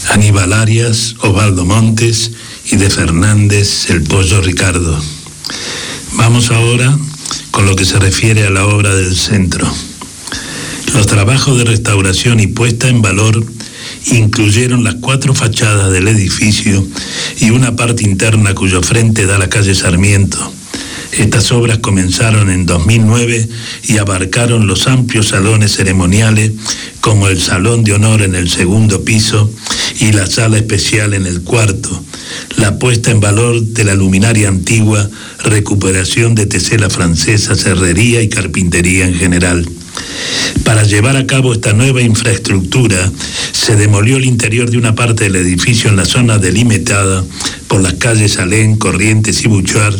Aníbal Arias, Osvaldo Montes y de Fernández el Pollo Ricardo. Vamos ahora con lo que se refiere a la obra del centro. Los trabajos de restauración y puesta en valor incluyeron las 4 fachadas del edificio y una parte interna cuyo frente da a la calle Sarmiento. Estas obras comenzaron en 2009 y abarcaron los amplios salones ceremoniales como el Salón de Honor en el segundo piso y la Sala Especial en el cuarto, la puesta en valor de la luminaria antigua, recuperación de tesela francesa, serrería y carpintería en general. Para llevar a cabo esta nueva infraestructura, se demolió el interior de una parte del edificio en la zona delimitada por las calles Alén, Corrientes y Bouchard,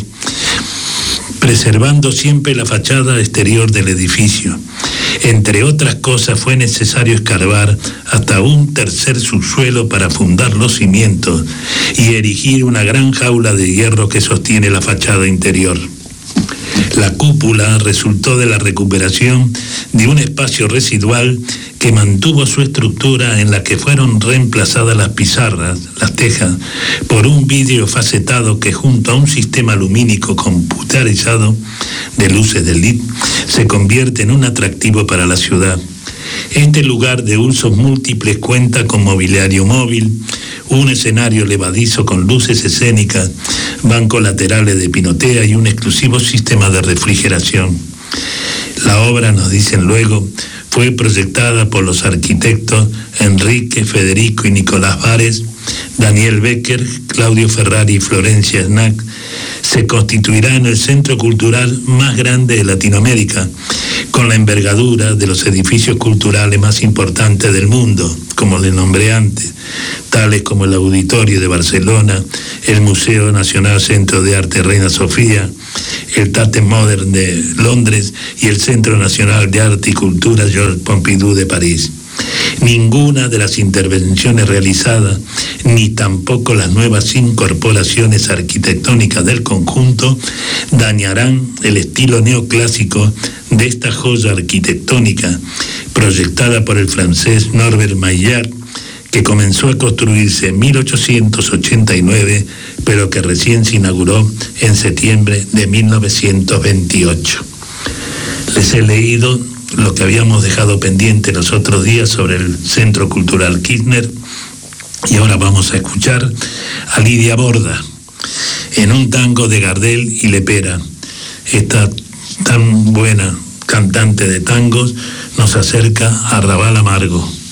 preservando siempre la fachada exterior del edificio. Entre otras cosas, fue necesario escarbar hasta un tercer subsuelo para fundar los cimientos y erigir una gran jaula de hierro que sostiene la fachada interior. La cúpula resultó de la recuperación de un espacio residual que mantuvo su estructura, en la que fueron reemplazadas las pizarras, las tejas, por un vidrio facetado que, junto a un sistema lumínico computarizado de luces de LED, se convierte en un atractivo para la ciudad. Este lugar de usos múltiples cuenta con mobiliario móvil, un escenario levadizo con luces escénicas, bancos laterales de pinotea y un exclusivo sistema de refrigeración. La obra, nos dicen luego, fue proyectada por los arquitectos Enrique, Federico y Nicolás Vares, Daniel Becker, Claudio Ferrari y Florencia Snack. Se constituirá en el centro cultural más grande de Latinoamérica, con la envergadura de los edificios culturales más importantes del mundo, como les nombré antes, tales como el Auditorio de Barcelona, el Museo Nacional Centro de Arte Reina Sofía, el Tate Modern de Londres y el Centro Nacional de Arte y Cultura Georges Pompidou de París. Ninguna de las intervenciones realizadas, ni tampoco las nuevas incorporaciones arquitectónicas del conjunto, dañarán el estilo neoclásico de esta joya arquitectónica, proyectada por el francés Norbert Maillard, que comenzó a construirse en 1889, pero que recién se inauguró en septiembre de 1928. Les he leído lo que habíamos dejado pendiente los otros días sobre el Centro Cultural Kirchner, y ahora vamos a escuchar a Lidia Borda en un tango de Gardel y Lepera. Esta tan buena cantante de tangos nos acerca a Arrabal Amargo.